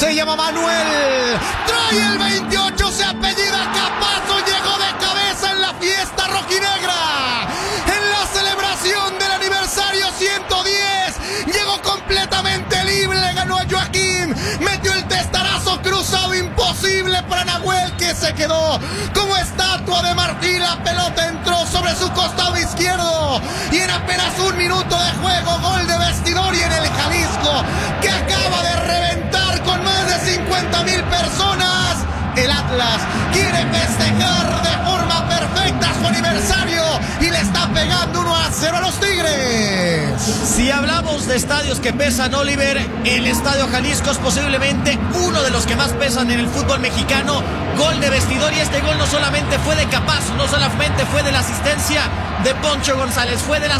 se llama Manuel, trae el 28, se apellida Capazo, llegó de cabeza en la fiesta rojinegra, en la celebración del aniversario 110, llegó completamente libre, le ganó a Joaquín, metió el testarazo cruzado, imposible para Nahuel, que se quedó como estatua de marfil. La pelota entró sobre su costado izquierdo y en apenas un minuto de juego, gol de vestidor, y en el Jalisco, que acaba de reventar con más de 50,000 personas, el Atlas quiere festejar de forma perfecta su aniversario y le está pegando 1-0 a los Tigres. Si hablamos de estadios que pesan, Oliver, el Estadio Jalisco es posiblemente uno de los que más pesan en el fútbol mexicano. Gol de vestidor, y este gol no solamente fue de Capazo, no solamente fue de la asistencia de Poncho González, fue de las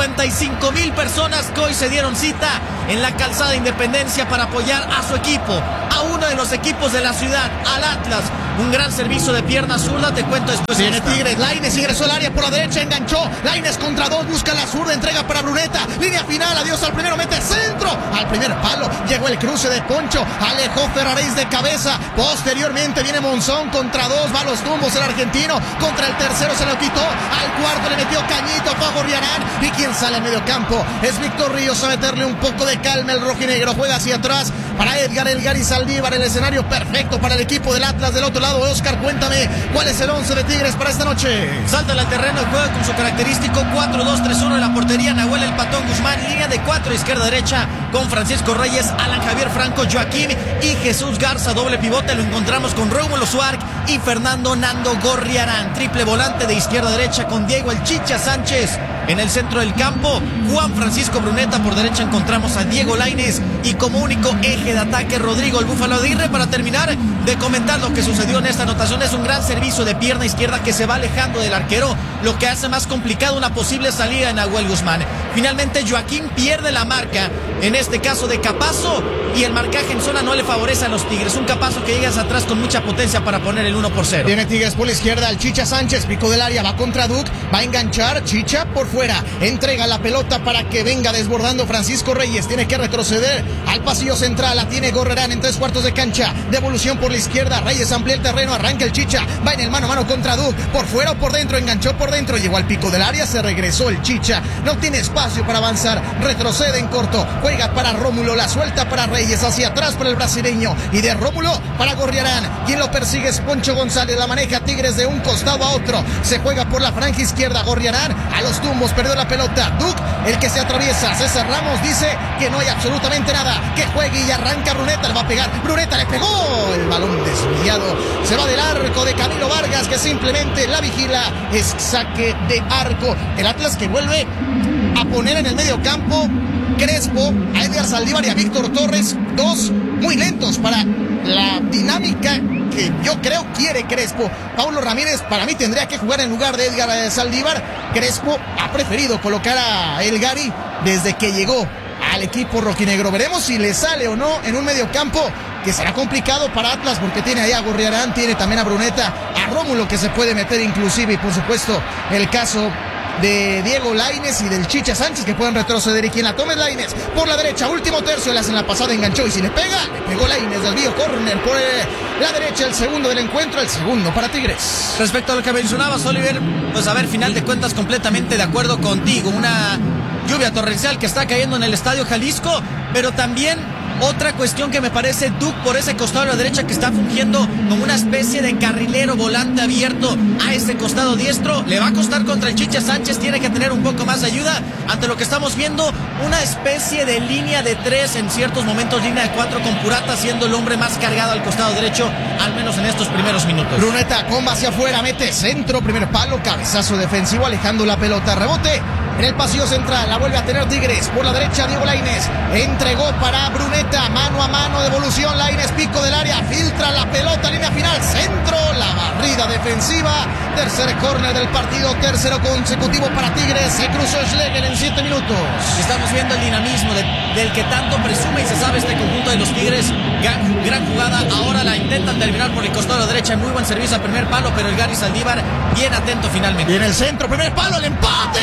55,000 personas que hoy se dieron cita en la calzada Independencia para apoyar a su equipo, a uno de los equipos de la ciudad, al Atlas. Un gran servicio de pierna zurda, te cuento después. Viene Tigres, Lainez ingresó al área por la derecha, enganchó, Lainez contra dos, busca la zurda, entrega para Bruneta, línea final, adiós al primero, mete centro, al primer palo, llegó el cruce de Poncho, alejó Ferraréis de cabeza, posteriormente viene Monzón contra dos, va a los tumbos el argentino, contra el tercero se lo quitó, al cuarto le metió Cañito, fue a Gorriarán, y quien sale al medio campo es Víctor Ríos, a meterle un poco de calma el rojinegro, juega hacia atrás para Edgar El Gary Saldívar, el escenario perfecto para el equipo del Atlas. Del otro lado, Oscar, cuéntame, ¿cuál es el 11 de Tigres para esta noche? Salta al terreno y juega con su característico 4-2-3-1 en la portería, Nahuel El Patón Guzmán, línea de 4 izquierda-derecha con Francisco Reyes, Alan Javier Franco, Joaquín y Jesús Garza, doble pivote, lo encontramos con Rómulo Suárez y Fernando Nando Gorriarán, triple volante de izquierda-derecha con Diego El Chicha Sánchez. En el centro del campo, Juan Francisco Bruneta, por derecha encontramos a Diego Lainez y como único eje de ataque Rodrigo El Búfalo Aguirre. Para terminar de comentar lo que sucedió en esta anotación, es un gran servicio de pierna izquierda que se va alejando del arquero, lo que hace más complicado una posible salida de Nahuel Guzmán. Finalmente Joaquín pierde la marca, en este caso de Capazo, y el marcaje en zona no le favorece a los Tigres. Un Capazo que llega hacia atrás con mucha potencia para poner el 1-0. Viene Tigres por la izquierda, el Chicha Sánchez, pico del área, va contra Duc, va a enganchar, Chicha por fuera, entrega la pelota para que venga desbordando Francisco Reyes, tiene que retroceder al pasillo central, la tiene Gorrerán en 3/4 de cancha, devolución por la izquierda, Reyes amplía el terreno, arranca el Chicha, va en el mano a mano contra Duc, por fuera o por dentro, enganchó por dentro, llegó al pico del área, se regresó el Chicha, no tiene espacio para avanzar, retrocede en corto, juega para Rómulo, la suelta para Reyes, hacia atrás para el brasileño, y de Rómulo para Gorriarán, quien lo persigue es Poncho González, la maneja Tigres de un costado a otro, se juega por la franja izquierda, Gorriarán a los tumbos, perdió la pelota, Duc, el que se atraviesa, César Ramos dice que no hay absolutamente nada, que juegue y arranca Bruneta, le va a pegar, Bruneta le pegó, el balón desviado, se va del arco de Camilo Vargas, que simplemente la vigila, es saque de arco, el Atlas que vuelve a poner en el medio campo Crespo, a Edgar Saldívar y a Víctor Torres, dos muy lentos para la dinámica que yo creo quiere Crespo. Paulo Ramírez para mí tendría que jugar en lugar de Edgar Saldívar. Crespo ha preferido colocar a El Gary desde que llegó al equipo rojinegro. Veremos si le sale o no en un mediocampo que será complicado para Atlas, porque tiene ahí a Gorriarán, tiene también a Bruneta, a Rómulo que se puede meter inclusive, y por supuesto el caso de Diego Lainez y del Chicha Sánchez, que pueden retroceder, y quien la tome es Lainez por la derecha, último tercio, le hacen la pasada, enganchó y si le pega, le pegó Lainez, desvío, córner por la derecha, el segundo del encuentro, el segundo para Tigres. Respecto a lo que mencionabas, Oliver, pues a ver, final de cuentas completamente de acuerdo contigo, una lluvia torrencial que está cayendo en el Estadio Jalisco, pero también otra cuestión que me parece, Duc por ese costado de la derecha, que está fungiendo como una especie de carrilero, volante abierto a ese costado diestro, le va a costar contra el Chicha Sánchez, tiene que tener un poco más de ayuda ante lo que estamos viendo, una especie de línea de 3, en ciertos momentos línea de 4 con Purata siendo el hombre más cargado al costado derecho, al menos en estos primeros minutos. Bruneta comba hacia afuera, mete centro, primer palo, cabezazo defensivo, alejando la pelota, rebote en el pasillo central, la vuelve a tener Tigres, por la derecha Diego Lainez, entregó para Bruneta, mano a mano, devolución, Lainez, pico del área, filtra la pelota, línea final, centro, la barrida defensiva, tercer córner del partido, tercero consecutivo para Tigres, se cruzó Schlegel en 7 minutos. Estamos viendo el dinamismo del que tanto presume y se sabe este conjunto de los Tigres, gran jugada, ahora la intentan terminar por el costado de la derecha, muy buen servicio al primer palo, pero el Gary Saldívar bien atento finalmente. Y en el centro, primer palo, el empate.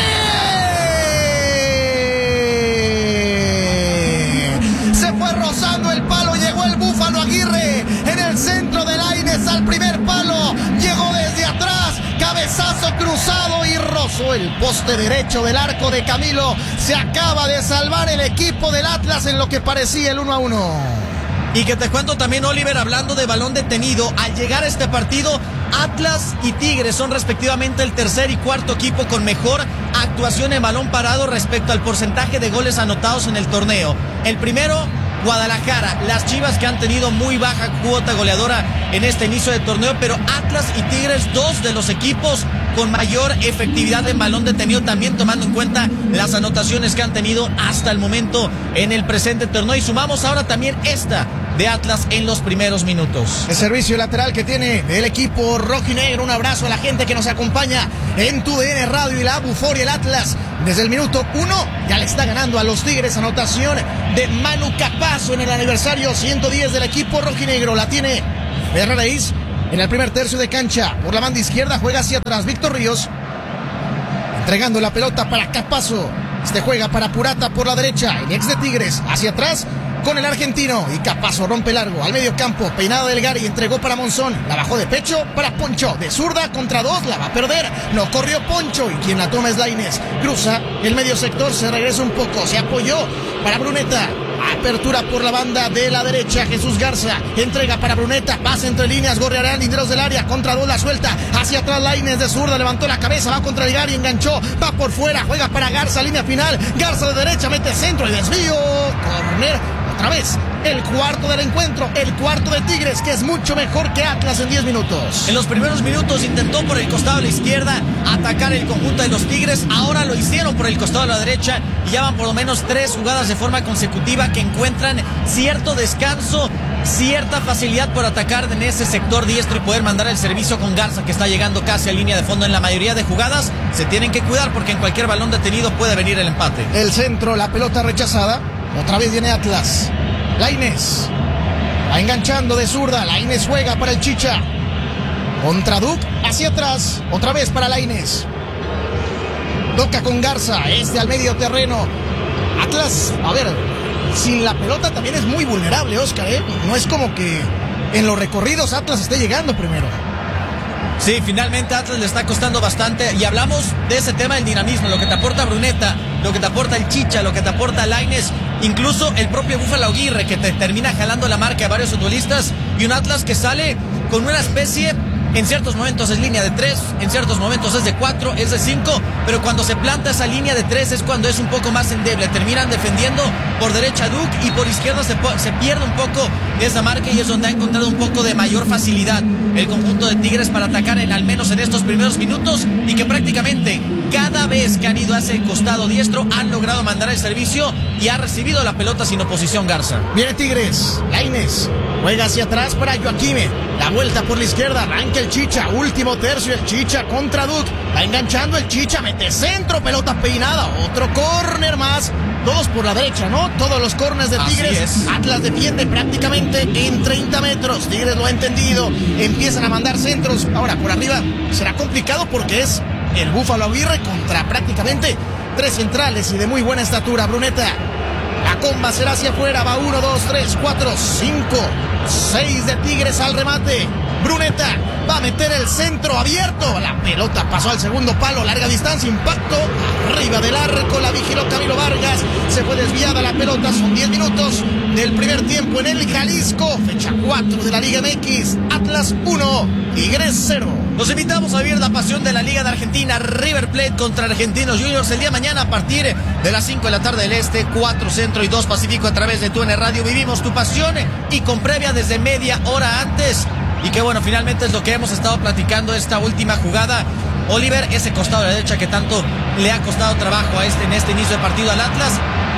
Se fue rozando el palo, llegó el Búfalo Aguirre. peligroso. El poste derecho del arco de Camilo. Se acaba de salvar el equipo del Atlas en lo que parecía el 1-1. Y que te cuento también, Oliver, hablando de balón detenido, al llegar a este partido, Atlas y Tigres son respectivamente el tercer y cuarto equipo con mejor actuación en balón parado respecto al porcentaje de goles anotados en el torneo. El primero, Guadalajara, las Chivas, que han tenido muy baja cuota goleadora en este inicio de torneo, pero Atlas y Tigres, dos de los equipos con mayor efectividad en balón detenido, también tomando en cuenta las anotaciones que han tenido hasta el momento en el presente torneo. Y sumamos ahora también esta de Atlas en los primeros minutos. El servicio lateral que tiene el equipo rojinegro. Un abrazo a la gente que nos acompaña en TUDN Radio y la Buforia. El Atlas desde el minuto 1 ya le está ganando a los Tigres. Anotación de Manu Capazo en el aniversario 110 del equipo rojinegro. La tiene Ferreris en el primer tercio de cancha. Por la banda izquierda juega hacia atrás Víctor Ríos, entregando la pelota para Capazo. Este juega para Purata por la derecha. El ex de Tigres hacia atrás con el argentino. Y Capazo rompe largo al medio campo. Peinada del Gary, entregó para Monzón. La bajó de pecho para Poncho. De zurda contra dos, la va a perder. No corrió Poncho y quien la toma es Lainez. Cruza el medio sector, se regresa un poco. Se apoyó para Bruneta. Apertura por la banda de la derecha. Jesús Garza entrega para Bruneta. Pasa entre líneas. Gorrearán linderos del área. Contra dos la suelta. Hacia atrás Lainez de zurda. Levantó la cabeza. Va contra el Gary. Enganchó. Va por fuera. Juega para Garza. Línea final. Garza de derecha. Mete centro y desvío. Corner. Otra vez. El cuarto del encuentro. El cuarto de Tigres, que es mucho mejor que Atlas en 10 minutos. En los primeros minutos intentó por el costado de la izquierda atacar el conjunto de los Tigres. Ahora lo hicieron por el costado de la derecha. Y ya van por lo menos 3 jugadas de forma consecutiva que encuentran cierto descanso, cierta facilidad por atacar en ese sector diestro y poder mandar el servicio con Garza, que está llegando casi a línea de fondo en la mayoría de jugadas. Se tienen que cuidar porque en cualquier balón detenido puede venir el empate. El centro, la pelota rechazada. Otra vez viene Atlas. Lainez va enganchando de zurda. Lainez juega para el Chicha. Contra Duc, hacia atrás. Otra vez para Lainez. Toca con Garza. Al medio terreno. Atlas, a ver, sin la pelota también es muy vulnerable, Oscar, ¿eh? No es como que en los recorridos Atlas esté llegando primero. Sí, finalmente Atlas le está costando bastante. Y hablamos de ese tema del dinamismo, lo que te aporta Bruneta, lo que te aporta el Chicha, lo que te aporta Lainez, incluso el propio Búfalo Aguirre, que te termina jalando la marca a varios futbolistas. Y un Atlas que sale con una especie, en ciertos momentos es línea de 3, en ciertos momentos es de 4, es de 5, pero cuando se planta esa línea de 3 es cuando es un poco más endeble. Terminan defendiendo por derecha Duc y por izquierda se pierde un poco esa marca, y es donde ha encontrado un poco de mayor facilidad el conjunto de Tigres para atacar al menos en estos primeros minutos, y que prácticamente cada vez que han ido a ese costado diestro han logrado mandar el servicio y ha recibido la pelota sin oposición Garza. Viene Tigres, Lainez juega hacia atrás para Joaquime. La vuelta por la izquierda, arranca el Chicha. Último tercio, el Chicha contra Duc. Va enganchando el Chicha, mete centro, pelota peinada. Otro córner más. Todos por la derecha, ¿no? Todos los córners de Tigres. Atlas defiende prácticamente en 30 metros. Tigres lo ha entendido. Empiezan a mandar centros. Ahora, por arriba será complicado porque es el Búfalo Aguirre contra prácticamente 3 centrales y de muy buena estatura. Bruneta. La comba será hacia afuera. Va 1, 2, 3, 4, 5, 6 de Tigres al remate. Bruneta va a meter el centro abierto. La pelota pasó al segundo palo. Larga distancia, impacto arriba del arco. La vigiló Camilo Vargas. Se fue desviada la pelota. Son 10 minutos del primer tiempo en el Jalisco. Fecha 4 de la Liga MX. Atlas 1, Tigres 0. Los invitamos a vivir la pasión de la Liga de Argentina. River Plate contra Argentinos Juniors el día de mañana a partir de las 5 de la tarde del Este, 4 Centro y 2 Pacífico a través de TUDN Radio. Vivimos tu pasión y con previa desde media hora antes. Y que bueno, finalmente es lo que hemos estado platicando esta última jugada. Oliver, ese costado de la derecha que tanto le ha costado trabajo en este inicio de partido al Atlas.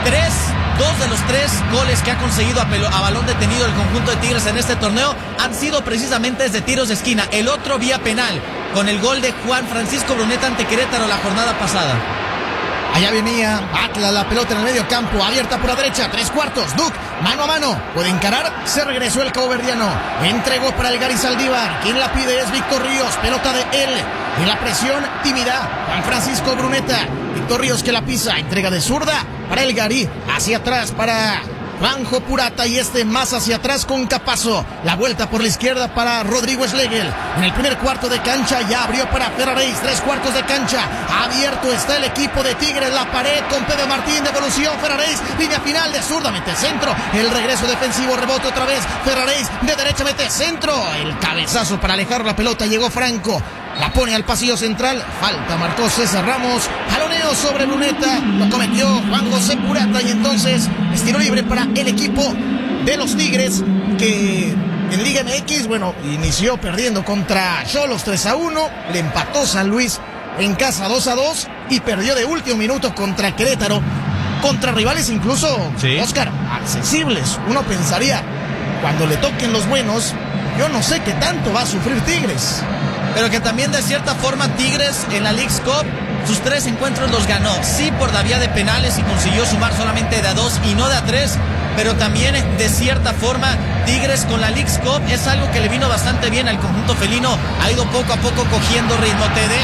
2 de los 3 goles que ha conseguido a balón detenido el conjunto de Tigres en este torneo han sido precisamente desde tiros de esquina. El otro vía penal, con el gol de Juan Francisco Bruneta ante Querétaro la jornada pasada. Allá venía Atlas, la pelota en el medio campo, abierta por la derecha, 3/4, Duc, mano a mano, puede encarar, se regresó el caboverdiano, entregó para el Gary Saldívar, quien la pide es Víctor Ríos, pelota de él, y la presión tímida, Juan Francisco Bruneta, Víctor Ríos que la pisa, entrega de zurda para el Gary, hacia atrás para Juanjo Purata y más hacia atrás con Capazo. La vuelta por la izquierda para Rodrigo Schlegel. En el primer cuarto de cancha ya abrió para Ferraréis. 3 cuartos de cancha. Abierto está el equipo de Tigres. La pared con Pepe Martín. Devolución Ferraréis. Línea final de zurda. Mete centro. El regreso defensivo. Rebote otra vez. Ferraréis de derecha mete centro. El cabezazo para alejar la pelota. Llegó Franco. La pone al pasillo central. Falta marcó César Ramos. Jaloneo sobre Luneta. Lo cometió Juan José Purata. Y entonces es tiro libre para el equipo de los Tigres, que en Liga MX, bueno, inició perdiendo contra Xolos 3-1. Le empató San Luis en casa 2-2. Y perdió de último minuto contra Querétaro. Contra rivales incluso, sí, Oscar, accesibles. Uno pensaría, cuando le toquen los buenos, yo no sé qué tanto va a sufrir Tigres. Pero que también de cierta forma Tigres en la Leagues Cup sus 3 encuentros los ganó. Sí, por la vía de penales y consiguió sumar solamente de a 2 y no de a 3. Pero también de cierta forma Tigres con la Leagues Cup es algo que le vino bastante bien al conjunto felino. Ha ido poco a poco cogiendo ritmo.